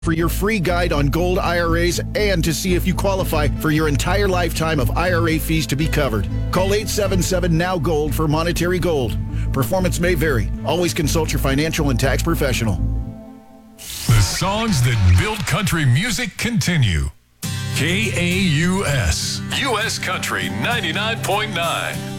for your free guide on gold IRAs and to see if you qualify for your entire lifetime of IRA fees to be covered. Call 877-NOW-GOLD for Monetary Gold. Performance may vary. Always consult your financial and tax professional. The songs that build country music continue. KAUS, U.S. Country 99.9.